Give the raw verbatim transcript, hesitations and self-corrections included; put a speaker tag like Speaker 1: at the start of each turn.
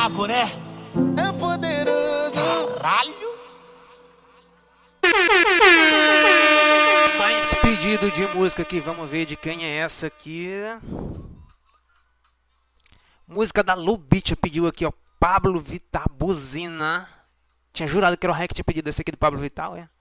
Speaker 1: brabo, né?
Speaker 2: É poderoso.
Speaker 1: Caralho.
Speaker 3: Mais pedido de música aqui, vamos ver de quem é essa aqui. Música da Lubitcha pediu aqui, ó. Pablo Vittar, Buzina. Tinha jurado que era o Rec que tinha pedido esse aqui do Pablo Vittar, é?